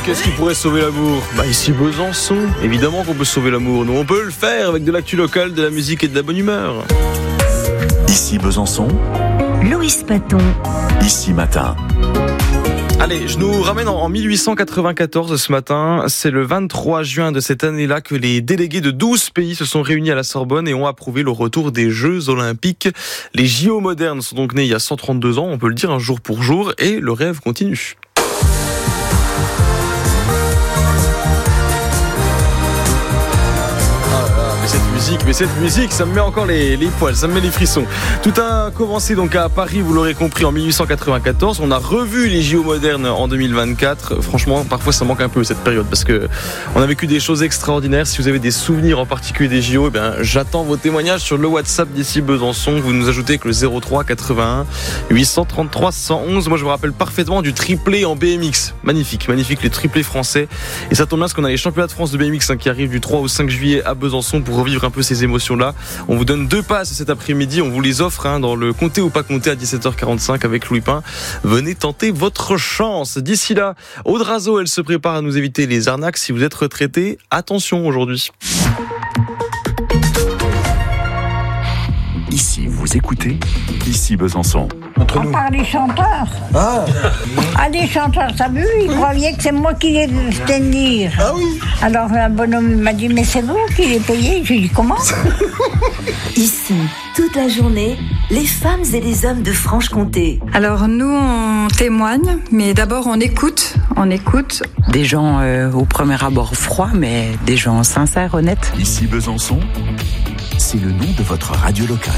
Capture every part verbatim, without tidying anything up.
qu'est-ce qui pourrait sauver l'amour ? Bah ici Besançon, évidemment qu'on peut sauver l'amour. Nous on peut le faire avec de l'actu locale, de la musique et de la bonne humeur. Ici Besançon, Loïs Paton. Ici Matin. Allez, je nous ramène en mille huit cent quatre-vingt-quatorze ce matin. C'est le vingt-trois juin de cette année-là que les délégués de douze pays se sont réunis à la Sorbonne et ont approuvé le retour des Jeux Olympiques. Les J O modernes sont donc nés il y a cent trente-deux ans, on peut le dire un jour pour jour, et le rêve continue. Cette musique, mais cette musique, ça me met encore les, les poils, ça me met les frissons. Tout a commencé donc à Paris, vous l'aurez compris, en mille huit cent quatre-vingt-quatorze. On a revu les J O modernes en deux mille vingt-quatre. Franchement, parfois ça manque un peu cette période parce que on a vécu des choses extraordinaires. Si vous avez des souvenirs en particulier des J O, eh bien, j'attends vos témoignages sur le WhatsApp d'ici Besançon. Vous nous ajoutez que le zéro trois quatre-vingt-un huit cent trente-trois cent onze. Moi, je me rappelle parfaitement du triplé en B M X. Magnifique, magnifique, les triplés français. Et ça tombe bien parce qu'on a les championnats de France de B M X hein, qui arrivent du trois au cinq juillet à Besançon pour revivre un peu ces émotions-là. On vous donne deux passes cet après-midi, on vous les offre hein, dans le Compter ou pas compter à dix-sept heures quarante-cinq avec Louis Pain. Venez tenter votre chance. D'ici là, Aude Razo, elle se prépare à nous éviter les arnaques. Si vous êtes retraité, attention aujourd'hui. Ici, vous écoutez, ici Besançon. On parle des chanteurs. Ah, Ah, des chanteurs, t'as vu? Ils croyaient que c'est moi qui les faisais venir. ah oui. Alors un bonhomme m'a dit, mais c'est vous qui les payez? J'ai dit, comment? Ici, toute la journée, les femmes et les hommes de Franche-Comté. Alors nous, on témoigne, mais d'abord on écoute, on écoute. Des gens euh, au premier abord froids, mais des gens sincères, honnêtes. Ici Besançon, c'est le nom de votre radio locale.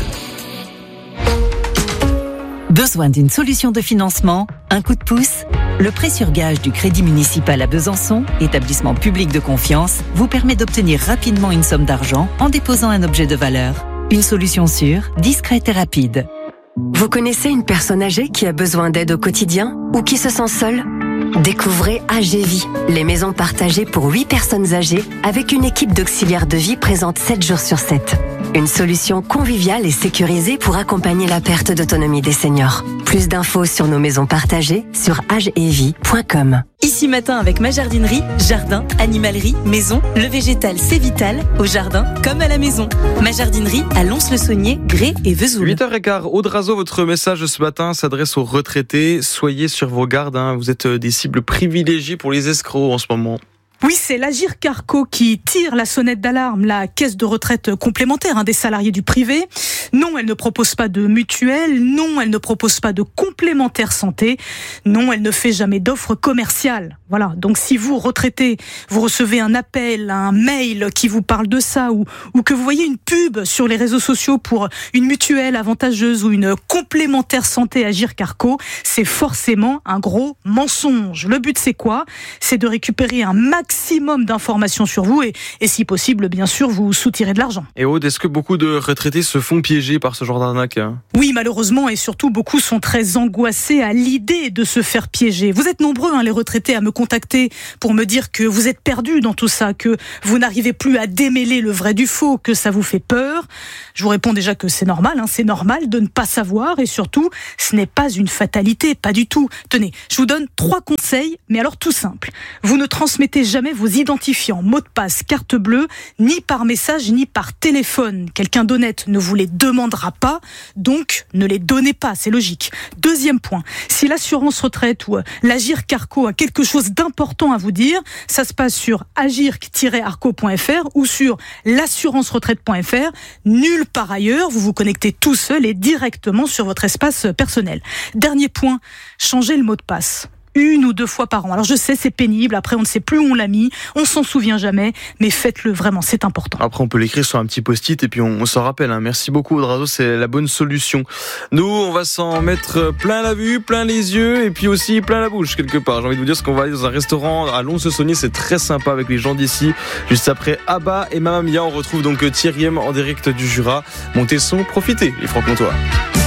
Besoin d'une solution de financement? Un coup de pouce? Le prêt sur gage du Crédit municipal à Besançon, établissement public de confiance, vous permet d'obtenir rapidement une somme d'argent en déposant un objet de valeur. Une solution sûre, discrète et rapide. Vous connaissez une personne âgée qui a besoin d'aide au quotidien ou qui se sent seule? Découvrez A G Vie, les maisons partagées pour huit personnes âgées avec une équipe d'auxiliaires de vie présente sept jours sur sept. Une solution conviviale et sécurisée pour accompagner la perte d'autonomie des seniors. Plus d'infos sur nos maisons partagées sur agevie point com. Ici Matin avec ma jardinerie, jardin, animalerie, maison, le végétal c'est vital, au jardin comme à la maison. Ma jardinerie à Lons-le-Saunier, Grès et Vesoul. huit heures quinze, Aude Razo, votre message ce matin s'adresse aux retraités. Soyez sur vos gardes, hein. Vous êtes des cibles privilégiées pour les escrocs en ce moment. Oui, c'est l'Agirc Arco qui tire la sonnette d'alarme, la caisse de retraite complémentaire hein, des salariés du privé. Non, elle ne propose pas de mutuelle. Non, elle ne propose pas de complémentaire santé. Non, elle ne fait jamais d'offres commerciales. Voilà. Donc, si vous, retraité, vous recevez un appel, un mail qui vous parle de ça ou, ou que vous voyez une pub sur les réseaux sociaux pour une mutuelle avantageuse ou une complémentaire santé Agirc Arco, c'est forcément un gros mensonge. Le but, c'est quoi? C'est de récupérer un maximum d'informations sur vous et, et si possible, bien sûr, vous soutirer de l'argent. Et Aude, est-ce que beaucoup de retraités se font piéger par ce genre d'arnaque? Oui, malheureusement, et surtout, beaucoup sont très angoissés à l'idée de se faire piéger. Vous êtes nombreux, hein, les retraités, à me contacter pour me dire que vous êtes perdus dans tout ça, que vous n'arrivez plus à démêler le vrai du faux, que ça vous fait peur. Je vous réponds déjà que c'est normal, hein, c'est normal de ne pas savoir et surtout, ce n'est pas une fatalité, pas du tout. Tenez, je vous donne trois conseils, mais alors tout simple. Vous ne transmettez jamais vos identifiants, mots de passe, carte bleue, ni par message, ni par téléphone. Quelqu'un d'honnête ne vous les demandera pas, donc ne les donnez pas, c'est logique. Deuxième point, si l'assurance retraite ou l'Agirc Arco a quelque chose d'important à vous dire, ça se passe sur agirc tiret arco point f r ou sur l'assurance retraite point f r. Nulle part ailleurs, vous vous connectez tout seul et directement sur votre espace personnel. Dernier point, changez le mot de passe. Une ou deux fois par an. Alors je sais, c'est pénible, après on ne sait plus où on l'a mis, on s'en souvient jamais, mais faites-le vraiment, c'est important. Après on peut l'écrire sur un petit post-it et puis on, on s'en rappelle. Hein. Merci beaucoup Aude Razo, c'est la bonne solution. Nous, on va s'en mettre plein la vue, plein les yeux et puis aussi plein la bouche quelque part. J'ai envie de vous dire ce qu'on va aller dans un restaurant à Lons-le-Saunier, c'est très sympa avec les gens d'ici. Juste après Abba et Mamma Mia, on retrouve donc Thierry M en direct du Jura. Montez le son, profitez les Francs-Comtois.